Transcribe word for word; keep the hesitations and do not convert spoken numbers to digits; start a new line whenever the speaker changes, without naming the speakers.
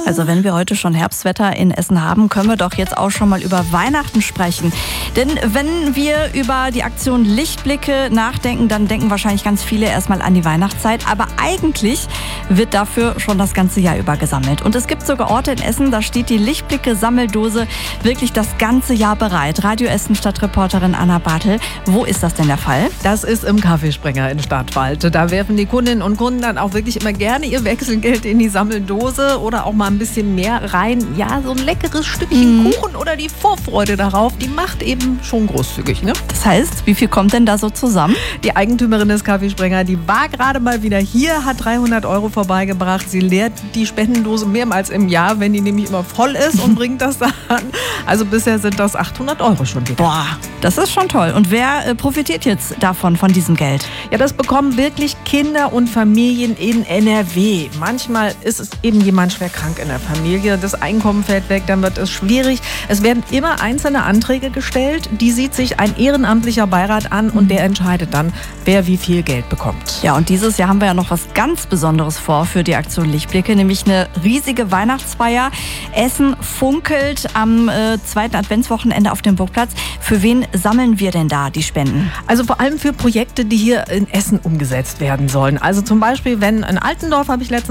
Also wenn wir heute schon Herbstwetter in Essen haben, können wir doch jetzt auch schon mal über Weihnachten sprechen. Denn wenn wir über die Aktion Lichtblicke nachdenken, dann denken wahrscheinlich ganz viele erstmal an die Weihnachtszeit. Aber eigentlich wird dafür schon das ganze Jahr über gesammelt. Und es gibt sogar Orte in Essen, da steht die Lichtblicke-Sammeldose wirklich das ganze Jahr bereit. Radio Essen Stadtreporterin Anna Bartel, wo ist das denn der Fall?
Das ist im Kaffeespringer in Stadtwald. Da werfen die Kundinnen und Kunden dann auch wirklich immer gerne ihr Wechselgeld in die Sammeldose oder auch mal ein bisschen mehr rein. Ja, so ein leckeres Stückchen mhm. Kuchen oder die Vorfreude darauf, die macht eben schon großzügig, ne?
Das heißt, wie viel kommt denn da so zusammen?
Die Eigentümerin des Kaffeespringer, die war gerade mal wieder hier, hat dreihundert Euro vorbeigebracht. Sie leert die Spendendose mehrmals im Jahr, wenn die nämlich immer voll ist und bringt das dann. Also bisher sind das achthundert Euro schon wieder.
Boah, das ist schon toll. Und wer äh, profitiert jetzt davon, von diesem Geld?
Ja, das bekommen wirklich Kinder und Familien in N R W. Manchmal ist es eben jemand schwer krank in der Familie. Das Einkommen fällt weg, dann wird es schwierig. Es werden immer einzelne Anträge gestellt. Die sieht sich ein ehrenamtlicher Beirat an und der entscheidet dann, wer wie viel Geld bekommt.
Ja, und dieses Jahr haben wir ja noch was ganz Besonderes vor für die Aktion Lichtblicke, nämlich eine riesige Weihnachtsfeier. Essen funkelt am äh, zweiten Adventswochenende auf dem Burgplatz. Für wen sammeln wir denn da die Spenden?
Also vor allem für Projekte, die hier in Essen umgesetzt werden sollen. Also zum Beispiel, wenn in Altendorf, habe ich letztens